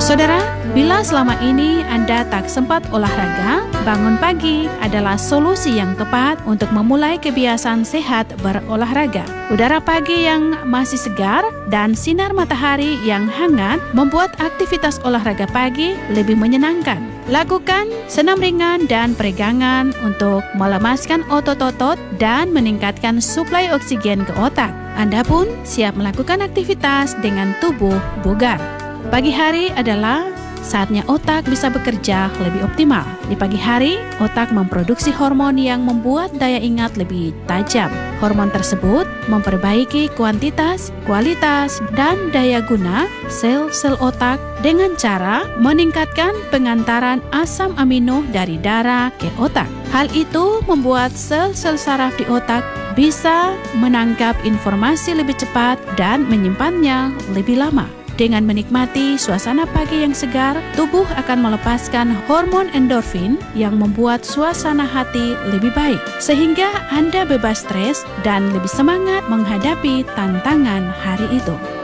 Saudara, bila selama ini Anda tak sempat olahraga, bangun pagi adalah solusi yang tepat untuk memulai kebiasaan sehat berolahraga. Udara pagi yang masih segar dan sinar matahari yang hangat membuat aktivitas olahraga pagi lebih menyenangkan. Lakukan senam ringan dan peregangan untuk melemaskan otot-otot dan meningkatkan suplai oksigen ke otak. Anda pun siap melakukan aktivitas dengan tubuh bugar. Pagi hari adalah saatnya otak bisa bekerja lebih optimal. Di pagi hari, otak memproduksi hormon yang membuat daya ingat lebih tajam. Hormon tersebut memperbaiki kuantitas, kualitas, dan daya guna sel-sel otak dengan cara meningkatkan pengantaran asam amino dari darah ke otak. Hal itu membuat sel-sel saraf di otak bisa menangkap informasi lebih cepat dan menyimpannya lebih lama. Dengan menikmati suasana pagi yang segar, tubuh akan melepaskan hormon endorfin yang membuat suasana hati lebih baik, sehingga Anda bebas stres dan lebih semangat menghadapi tantangan hari itu.